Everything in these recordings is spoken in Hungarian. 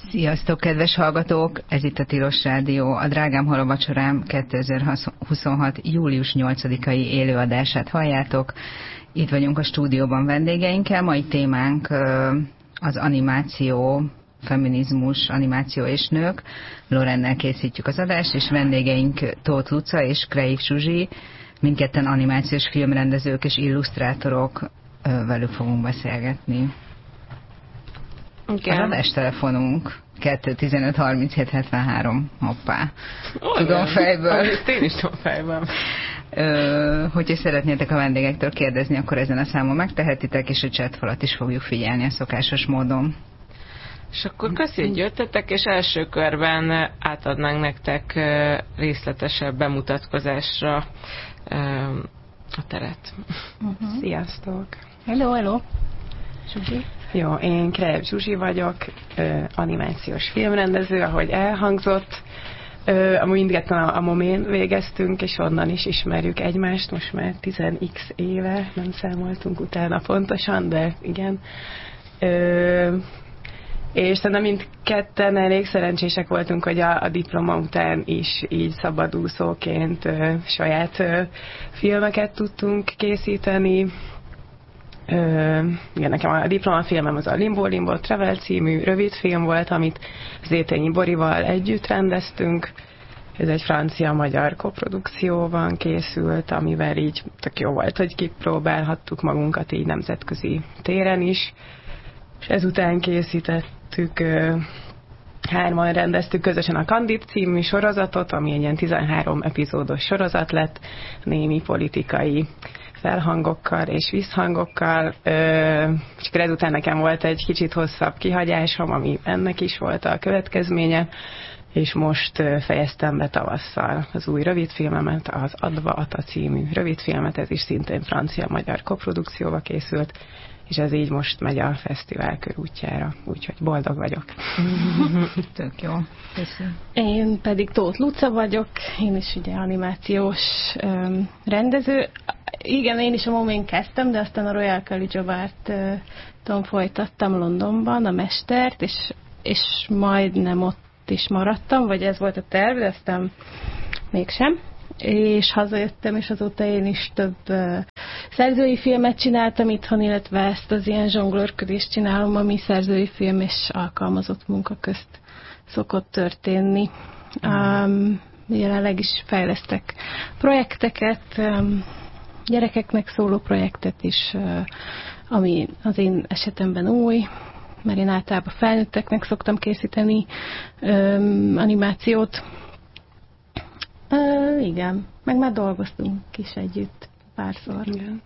Sziasztok, kedves hallgatók! Ez itt a Tilos Rádió, a Drágám hol a vacsorám 2026. július 8-ai élőadását halljátok. Itt vagyunk a stúdióban vendégeinkkel. Mai témánk az animáció, feminizmus, animáció és nők. Lorennel készítjük az adást, és vendégeink Tóth Luca és Kreif Zsuzsi, mindketten animációs filmrendezők és illusztrátorok, velük fogunk beszélgetni. Az adás-telefonunk 215 37 73. Hoppá. Tudom fejből. Én is tudom fejből. Hogyha szeretnétek a vendégektől kérdezni, akkor ezen a számon megtehetitek, és a chatfalat is fogjuk figyelni a szokásos módon. És akkor köszi, hogy jöttetek, és első körben átadnánk nektek részletesebb bemutatkozásra a teret. Sziasztok! Hello! Zsuzsi? Jó, én Kreif Zsuzsi vagyok, animációs filmrendező, ahogy elhangzott. Mindketten a Momén végeztünk, és onnan is ismerjük egymást, most már 10x éve, nem számoltunk utána pontosan, de igen. És szerintem mindketten elég szerencsések voltunk, hogy a diploma után is így szabadúszóként saját filmeket tudtunk készíteni. Igen, nekem a diplomafilmem az a Limbo Limbo Travel című rövidfilm volt, amit Zétényi Borival együtt rendeztünk. Ez egy francia-magyar koprodukcióban készült, amivel így tök jó volt, hogy kipróbálhattuk magunkat így nemzetközi téren is. És ezután készítettük, hárman rendeztük közösen a Candid című sorozatot, ami egy ilyen 13 epizódos sorozat lett, némi politikai felhangokkal és visszhangokkal, és akkor ezután nekem volt egy kicsit hosszabb kihagyásom, ami ennek is volt a következménye, és most fejeztem be tavasszal az új rövidfilmemet, az Adva Ata című rövidfilmet, ez is szintén francia-magyar koprodukcióba készült, és ez így most megy a fesztivál körútjára, úgyhogy boldog vagyok. Tök jó. Köszönöm. Én pedig Tóth Luca vagyok, én is ugye animációs rendező. Igen, én is a Momén kezdtem, de aztán a Royal College of Art-on folytattam Londonban a mestert, és majdnem ott is maradtam, vagy ez volt a terv, de aztán mégsem. És hazajöttem, és azóta én is több szerzői filmet csináltam itthon, illetve ezt az ilyen zsonglőrködést csinálom, ami szerzői film és alkalmazott munka közt szokott történni. Jelenleg is fejlesztek projekteket, gyerekeknek szóló projektet is, ami az én esetemben új, mert én általában felnőtteknek szoktam készíteni animációt. Igen, meg már dolgoztunk is együtt párszor. Igen.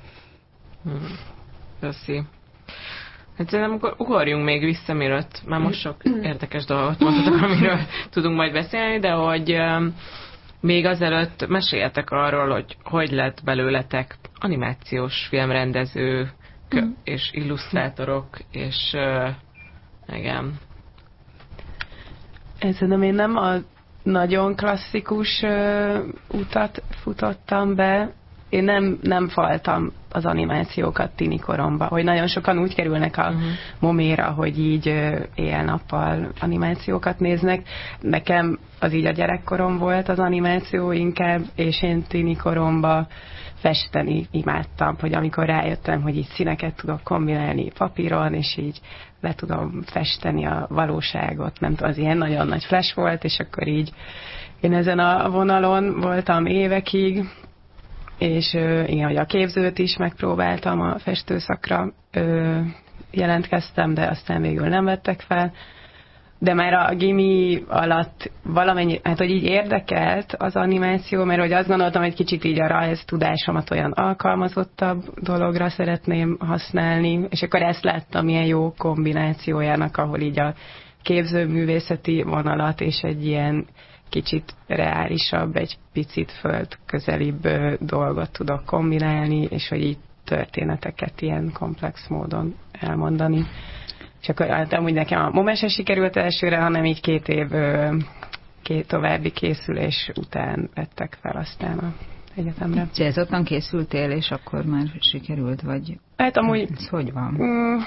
Köszi. Hát szerintem akkor ugorjunk még vissza, mielőtt már most sok érdekes dolgot mondhatok, amiről tudunk majd beszélni, de hogy még azelőtt meséljetek arról, hogy lett belőletek animációs filmrendezők és illusztrátorok, és igen. Szerintem én nem a nagyon klasszikus utat futottam be. Én nem faltam az animációkat tini koromba, hogy nagyon sokan úgy kerülnek a Moméra, hogy így éjjel-nappal animációkat néznek. Nekem az így a gyerekkorom volt az animáció inkább, és én tini koromba festeni imádtam, hogy amikor rájöttem, hogy így színeket tudok kombinálni papíron, és így le tudom festeni a valóságot. Nem tudom, az ilyen nagyon nagy flash volt, és akkor így én ezen a vonalon voltam évekig, és igen, hogy a képzőt is megpróbáltam, a festőszakra jelentkeztem, de aztán végül nem vettek fel. De már a gimi alatt valamennyi, hát hogy így érdekelt az animáció, mert hogy azt gondoltam, hogy kicsit így a rajz tudásomat olyan alkalmazottabb dologra szeretném használni, és akkor ezt láttam ilyen jó kombinációjának, ahol így a képzőművészeti vonalat és egy ilyen kicsit reálisabb, egy picit földközelibb dolgot tudok kombinálni, és hogy így történeteket ilyen komplex módon elmondani. És akkor hát amúgy nekem a Momén se sikerült elsőre, hanem így 2 év további készülés után vettek fel aztán a egyetemre. Célzottan készültél, és akkor már sikerült, vagy hát amúgy ez hogy van?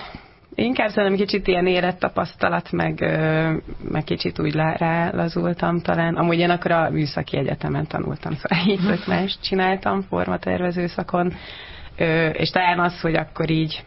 Inkább szerintem kicsit ilyen élettapasztalat, meg kicsit úgy rálazultam talán. Amúgy én akkor a műszaki egyetemen tanultam, szóval így tök más csináltam formatervező szakon, és talán az, hogy akkor így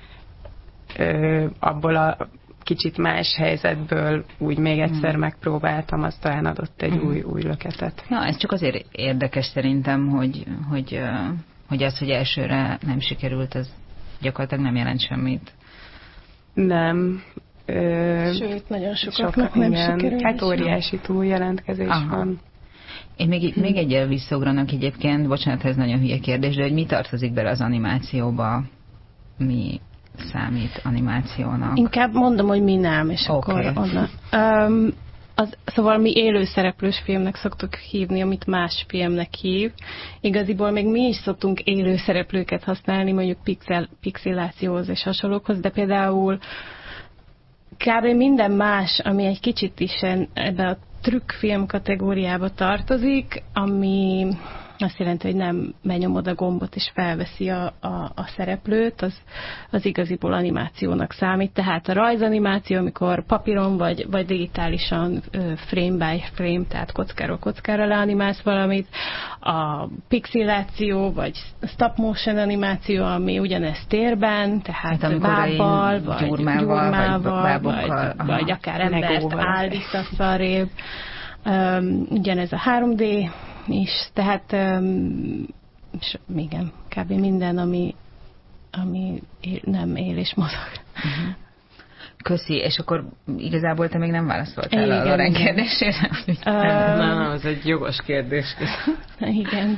abból a kicsit más helyzetből úgy még egyszer megpróbáltam, az talán adott egy új löketet. Ja, ez csak azért érdekes szerintem, hogy az, hogy elsőre nem sikerült, az gyakorlatilag nem jelent semmit. Nem. Sőt, nagyon sokaknak nem sikerült. Hát óriási túljelentkezés van. Én még egyel visszaugranak egyébként, bocsánat, ez nagyon hülye kérdés, de hogy mi tartozik bele az animációba? Mi számít animációnak? Inkább mondom, hogy mi nem, és okay. Akkor onnan. Szóval mi élőszereplős filmnek szoktuk hívni, amit más filmnek hív. Igaziból még mi is szoktunk élőszereplőket használni, mondjuk pixelációhoz és hasonlókhoz, de például kb. Minden más, ami egy kicsit is ebbe a trükkfilm kategóriába tartozik, ami azt jelenti, hogy nem benyomod a gombot és felveszi a szereplőt, az igaziból animációnak számít. Tehát a rajzanimáció, amikor papíron vagy digitálisan frame by frame, tehát kockáról kockára leanimálsz valamit, a pixeláció vagy stop motion animáció, ami ugyanez térben, tehát bábbal, vagy gyurmával, vagy akár embert állítasz arrébb. Ugyanez a 3D is, tehát és igen, kb. Minden, ami nem él és mozog. Köszi, és akkor igazából te még nem válaszoltál a Loren kérdésére? Nem, ez egy jogos kérdés. Igen.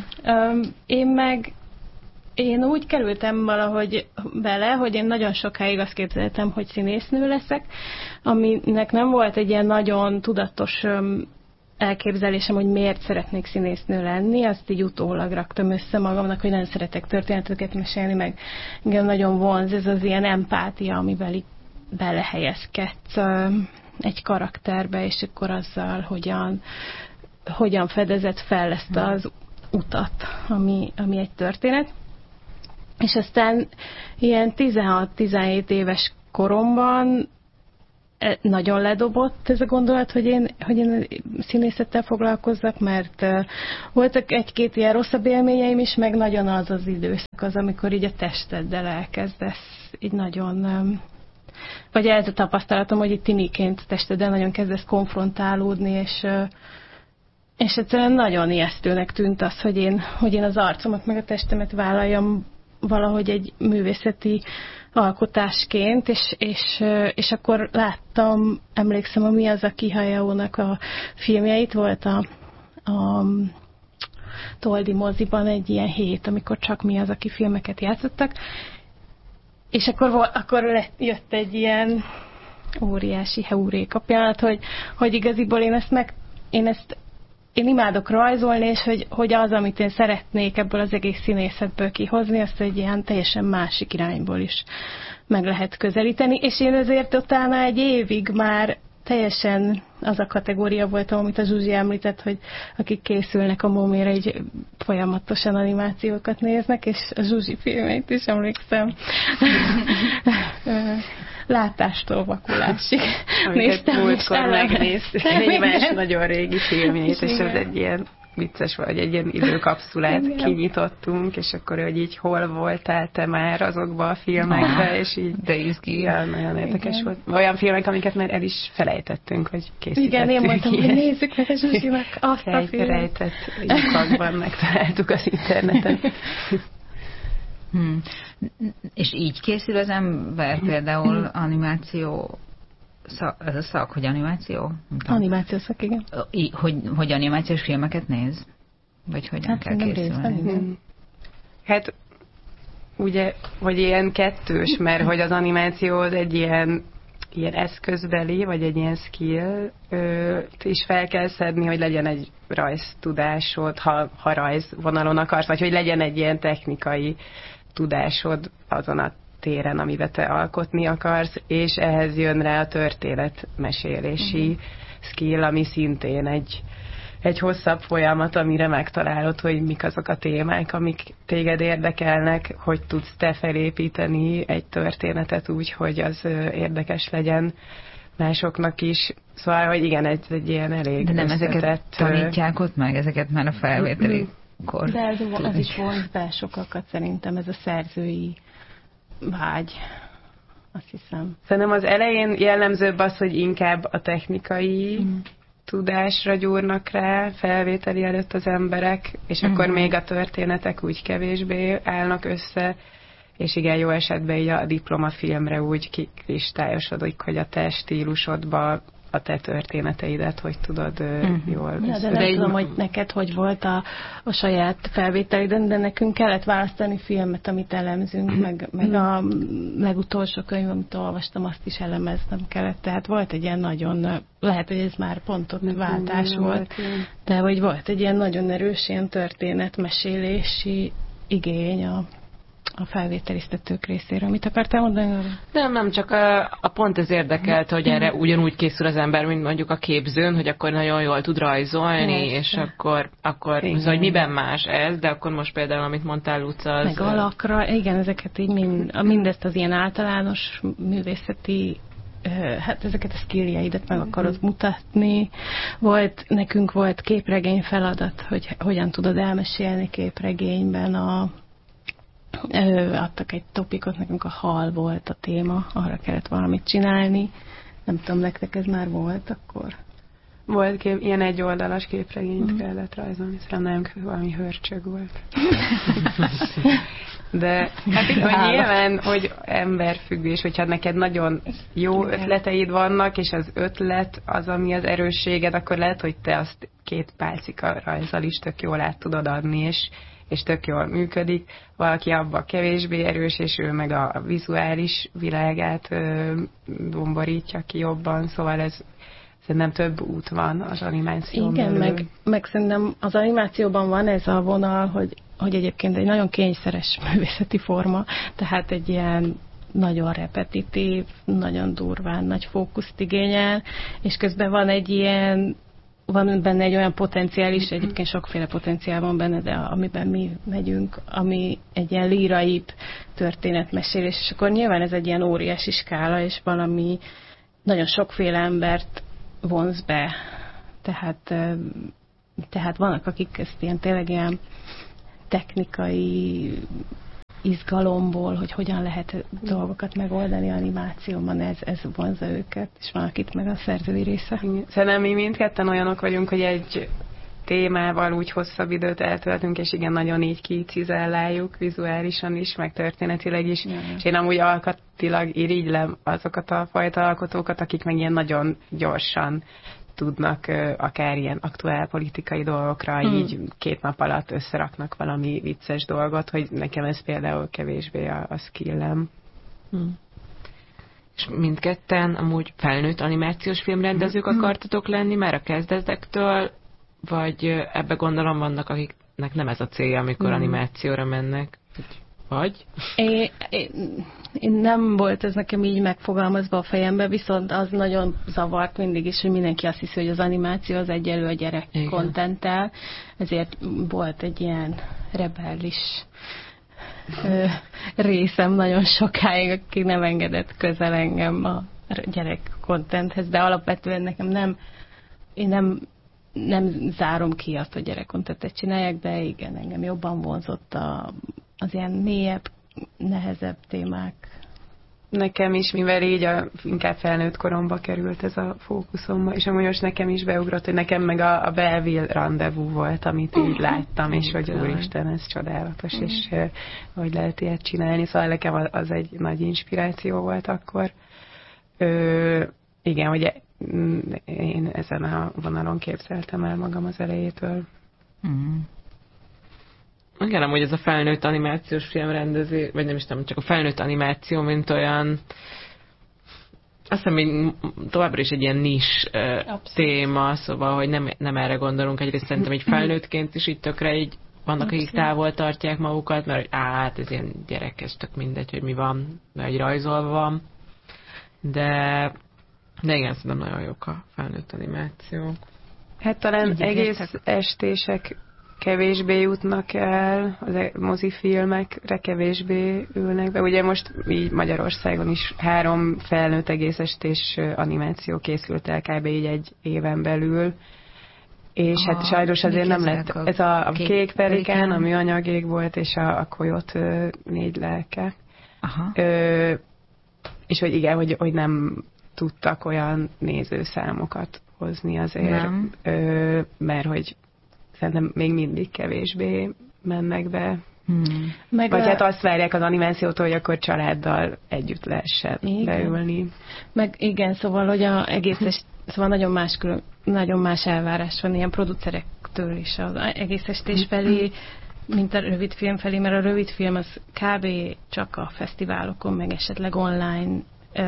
Én úgy kerültem valahogy bele, hogy én nagyon sokáig azt képzeltem, hogy színésznő leszek, aminek nem volt egy ilyen nagyon tudatos elképzelésem, hogy miért szeretnék színésznő lenni, azt így utólag raktam össze magamnak, hogy nagyon szeretek történeteket mesélni, meg igen, nagyon vonz ez az ilyen empátia, amivel így belehelyezkedsz egy karakterbe, és akkor azzal hogyan fedezett fel ezt az utat, ami egy történet. És aztán ilyen 16-17 éves koromban nagyon ledobott ez a gondolat, hogy én színészettel foglalkozzak, mert voltak egy-két ilyen rosszabb élményeim is, meg nagyon az időszak az, amikor így a testeddel elkezdesz így nagyon, vagy ez a tapasztalatom, hogy itt tiniként testeddel nagyon kezdesz konfrontálódni, és egyszerűen nagyon ijesztőnek tűnt az, hogy én az arcomat meg a testemet vállaljam valahogy egy művészeti alkotásként, és akkor láttam, emlékszem, a Miyazaki Hayao-nak a filmjeit, volt a Toldi moziban egy ilyen hét, amikor csak Miyazaki filmeket játszottak, és akkor jött egy ilyen óriási heuréka pillanat, hogy igaziból én imádok rajzolni, és hogy az, amit én szeretnék ebből az egész színészetből kihozni, azt egy ilyen teljesen másik irányból is meg lehet közelíteni, és én ezért utána egy évig már teljesen az a kategória voltam, amit a Zsuzsi említett, hogy akik készülnek a Mómére, így folyamatosan animációkat néznek, és a Zsuzsi filmeit is emlékszem. Látástól vakulásig néztem. Múltkor megnéztük egy más nagyon régi filmjét, és ez egy ilyen vicces, vagy egy ilyen időkapszulát kinyitottunk, és akkor, hogy így hol voltál te már azokban a filmekben, és így de izgi. Ja, nagyon érdekes volt. Olyan filmek, amiket már el is felejtettünk, hogy készítettünk. Igen, én mondtam, hogy nézzük meg a Zsuzsinak azt a filmet. Rejtett lyukakban megtaláltuk az interneten. És így készül az ember például animáció, ez a szak, hogy animáció? Animáció szak, igen. Hogy animációs filmeket néz? Vagy hogyan kell készülni? Hát ugye, hogy ilyen kettős, mert hogy az animáció az egy ilyen eszközbeli, vagy egy ilyen skill is fel kell szedni, hogy legyen egy rajztudásod, ha rajzvonalon akarsz, vagy hogy legyen egy ilyen technikai tudásod azon a téren, amiben te alkotni akarsz, és ehhez jön rá a történetmesélési skill, ami szintén egy egy hosszabb folyamat, amire megtalálod, hogy mik azok a témák, amik téged érdekelnek, hogy tudsz te felépíteni egy történetet úgy, hogy az érdekes legyen másoknak is. Szóval, hogy igen, egy ilyen elég de nem összetett... ezeket tanítják ott meg, ezeket már a felvételi kor. De az is vonz be sokakat szerintem, ez a szerzői vágy. Azt hiszem. Szerintem az elején jellemzőbb az, hogy inkább a technikai tudásra gyúrnak rá felvételi előtt az emberek, és akkor még a történetek úgy kevésbé állnak össze, és igen, jó esetben így a diplomafilmre úgy kikristályosodik, hogy a te stílusodba a te történeteidet, hogy tudod jól ja, de nem tudom, hogy neked hogy volt a saját felvételiden, de nekünk kellett választani filmet, amit elemzünk, meg a legutolsó könyv, amit olvastam, azt is elemeznem kellett. Tehát volt egy ilyen nagyon, lehet, hogy ez már pontot váltás volt, de hogy volt egy ilyen nagyon erős ilyen történetmesélési igény a felvételiztetők részéről. Mit akartál mondani? Nem, csak a pont ez érdekelt, hogy erre ugyanúgy készül az ember, mint mondjuk a képzőn, hogy akkor nagyon jól tud rajzolni, és akkor hogy miben más ez, de akkor most például, amit mondtál, Luca, az... Meg alakra, igen, ezeket így mindezt az ilyen általános művészeti hát ezeket a skilljeidet meg akarod mutatni. Nekünk volt képregény feladat, hogy hogyan tudod elmesélni képregényben adtak egy topikot, nekünk a hal volt a téma, arra kellett valamit csinálni. Nem tudom, nektek ez már volt akkor? Volt ilyen egyoldalas képregényt kellett rajzolni, szerintem valami hörcsög volt. De hát így, hogy nyilván, hogy emberfüggés, hogyha neked nagyon jó ötleteid vannak, és az ötlet az, ami az erősséged, akkor lehet, hogy te azt 2 pálcika rajzzal is tök jól át tudod adni, és tök jól működik. Valaki abban kevésbé erős, és ő meg a vizuális világát domborítja ki jobban, szóval ez szerintem több út van az animáción belül. Igen, meg szerintem az animációban van ez a vonal, hogy egyébként egy nagyon kényszeres művészeti forma, tehát egy ilyen nagyon repetitív, nagyon durván, nagy fókuszt igényel, és közben van benne egy olyan potenciál is, egyébként sokféle potenciál van benne, de amiben mi megyünk, ami egy ilyen líraibb történetmesélés, és akkor nyilván ez egy ilyen óriási skála, és valami nagyon sokféle embert vonz be. Tehát vannak, akik ezt tényleg ilyen technikai izgalomból, hogy hogyan lehet dolgokat megoldani animációban, ez vonza őket, és van akit meg a szerzői része. Szerintem mi mindketten olyanok vagyunk, hogy egy témával úgy hosszabb időt eltöltünk, és igen, nagyon így kicizelláljuk vizuálisan is, meg történetileg is, és én amúgy alkatilag irigylem azokat a fajta alkotókat, akik meg ilyen nagyon gyorsan tudnak akár ilyen aktuál politikai dolgokra így 2 nap alatt összeraknak valami vicces dolgot, hogy nekem ez például kevésbé a skillem. És mindketten amúgy felnőtt animációs filmrendezők akartatok lenni már a kezdetektől, vagy ebbe gondolom vannak, akiknek nem ez a célja, amikor animációra mennek? Vagy? Én nem volt ez nekem így megfogalmazva a fejembe, viszont az nagyon zavart mindig is, hogy mindenki azt hiszi, hogy az animáció az egyenlő a gyerek kontenttel, ezért volt egy ilyen rebellis részem nagyon sokáig, aki nem engedett közel engem a gyerek kontenthez, de alapvetően nekem én nem zárom ki azt, hogy gyerek kontentet csináljak, de igen, engem jobban vonzott az ilyen mélyebb, nehezebb témák. Nekem is, mivel így inkább felnőtt koromba került ez a fókuszomba, és amúgy most nekem is beugrott, hogy nekem meg a Belleville rendezvú volt, amit így láttam, és hogy úristen, ez csodálatos, és hogy lehet ilyet csinálni, szóval nekem az egy nagy inspiráció volt akkor. Igen, hogy én ezen a vonalon képzeltem el magam az elejétől. Igen, amúgy ez a felnőtt animációs filmrendező, vagy nem is tudom, csak a felnőtt animáció, mint olyan, azt hiszem, hogy továbbra is egy ilyen nis téma, szóval, hogy nem erre gondolunk. Egyrészt szerintem egy felnőttként is így tökre így vannak, akik távol tartják magukat, mert hát ez ilyen gyerekes, tök mindegy, hogy mi van, vagy rajzolva van. De igen, szerintem nagyon jók a felnőtt animációk. Hát talán egész estések kevésbé jutnak el, az mozifilmekre kevésbé ülnek be. Ugye most így Magyarországon is 3 felnőtt egész estés animáció készült el kb. Így egy éven belül, és hát sajnos azért nem lett. Ez a Kék Pelikán, a Műanyagég volt, és a Kolyot 4 lelke. Aha. És hogy igen, hogy nem tudtak olyan nézőszámokat hozni azért, mert hogy szerintem még mindig kevésbé mennek be. Vagy hát azt várják az animációtól, hogy akkor családdal együtt lehessen beülni. Meg igen, szóval, hogy szóval nagyon más elvárás van ilyen producerektől is az egész estés felé, mint a rövidfilm felé, mert a rövidfilm az kb. Csak a fesztiválokon, meg esetleg online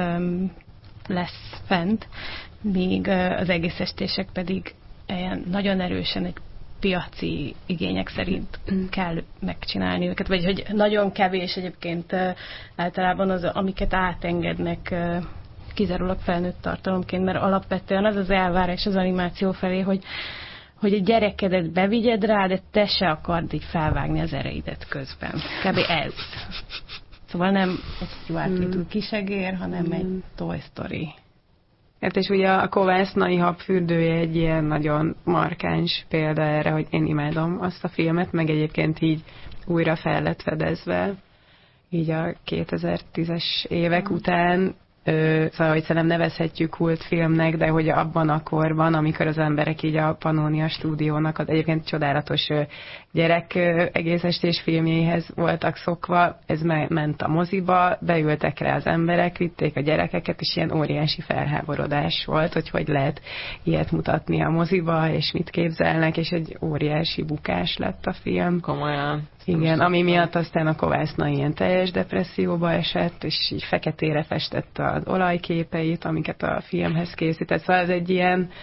lesz fent, míg az egész estések pedig nagyon erősen egy piaci igények szerint kell megcsinálni őket, vagy hogy nagyon kevés egyébként általában az, amiket átengednek kizárólag felnőtt tartalomként, mert alapvetően az az elvárás az animáció felé, hogy a gyerekedet bevigyed rá, de te se akard így felvágni az ereidet közben. Kb. Ez. Szóval nem egy Stuart Little kisegér, hanem egy Toy Story. Hát és ugye a Kovásznai habfürdője egy ilyen nagyon markáns példa erre, hogy én imádom azt a filmet, meg egyébként így újra fel lett fedezve, így a 2010-es évek után, szóval, hogy szerintem nevezhetjük kultfilmnek, de hogy abban a korban, amikor az emberek így a Pannonia stúdiónak az egyébként csodálatos gyerek egész estés filmjéhez voltak szokva, ez ment a moziba, beültek rá az emberek, vitték a gyerekeket, és ilyen óriási felháborodás volt, hogy lehet ilyet mutatni a moziba, és mit képzelnek, és egy óriási bukás lett a film. Komolyan. Igen, ami miatt aztán a Kovásznai ilyen teljes depresszióba esett, és így feketére festette az olajképeit, amiket a filmhez készített. Szóval ez egy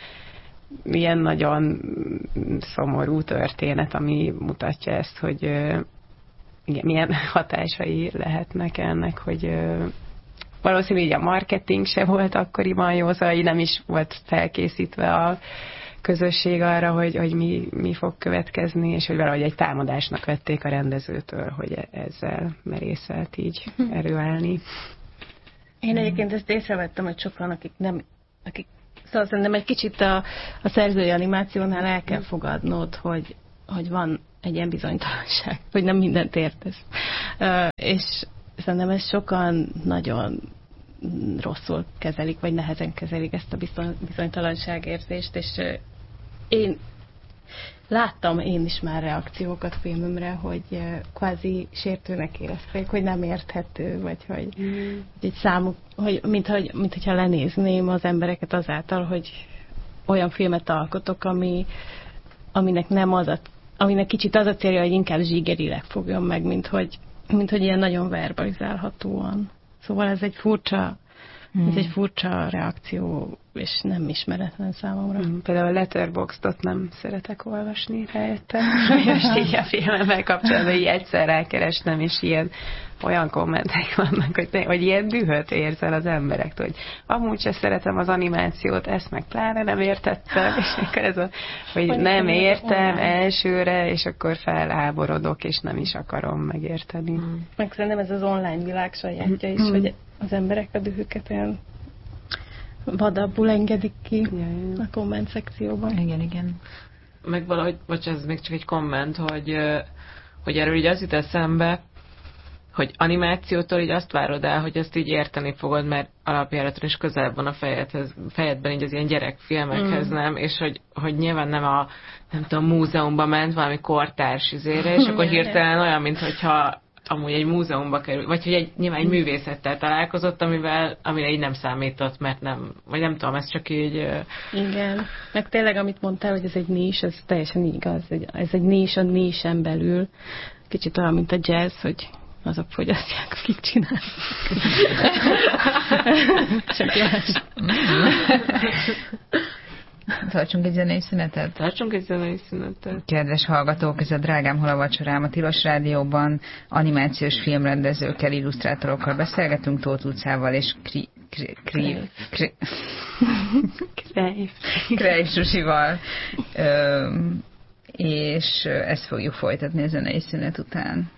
ilyen nagyon szomorú történet, ami mutatja ezt, hogy igen, milyen hatásai lehetnek ennek, hogy valószínűleg a marketing se volt akkoriban jó, szóval nem is volt felkészítve a közösség arra, hogy mi fog következni, és hogy valahogy egy támadásnak vették a rendezőtől, hogy ezzel merészelt így erőállni. Én egyébként ezt észrevettem, hogy sokan, akik szóval szerintem egy kicsit a szerzői animációnál el kell fogadnod, hogy van egy ilyen bizonytalanság, hogy nem mindent értesz. És szerintem ezt sokan nagyon rosszul kezelik, vagy nehezen kezelik ezt a bizonytalanságérzést, és én láttam én is már reakciókat filmemre, hogy kvázi sértőnek érezték, hogy nem érthető, vagy hogy egy számuk, mintha lenézném az embereket azáltal, hogy olyan filmet alkotok, aminek kicsit az a célja, hogy inkább zsigerileg fogjon meg, mint hogy ilyen nagyon verbalizálhatóan. Szóval ez egy furcsa reakció, és nem ismeretlen számomra. Például a Letterboxdot nem szeretek olvasni, rájöttem. Most így a filmmel kapcsolatban így egyszer rákerestem, és olyan kommentek vannak, hogy ilyen dühöt érzel az emberektől, hogy amúgy se szeretem az animációt, ezt meg pláne nem értettem, és akkor hogy nem értem elsőre, és akkor felháborodok, és nem is akarom megérteni. Meg szerintem ez az online világ sajátja is, hogy az emberek a dühüket olyan vadabbul engedik ki a komment szekcióban. Igen. Meg valahogy, ez még csak egy komment, hogy erről így az jut eszembe, hogy animációtól így azt várod el, hogy ezt így érteni fogod, mert alapjáraton is közelebb van a fejedben így az ilyen gyerekfilmekhez, nem? És hogy nyilván nem tudom, múzeumba ment valami kortárs izére, és akkor hirtelen olyan, mintha amúgy egy múzeumba kerül, vagy hogy nyilván egy művészettel találkozott, amire így nem számított, mert nem tudom, ez csak így... Igen, meg tényleg, amit mondtál, hogy ez egy nis, ez teljesen igaz. Ez egy nis a nisen belül. Kicsit olyan, mint a jazz, hogy azok fogyasztják, akik csinálják. Csak más. Tartsunk egy zenei szünetet? Kedves hallgatók, ez a Drágám, hol a vacsorám? A Tilos Rádióban animációs filmrendezőkkel, illusztrátorokkal beszélgetünk, Tóth Lucával és Krejf Zsuzsival, és ezt fogjuk folytatni a zenei szünet után.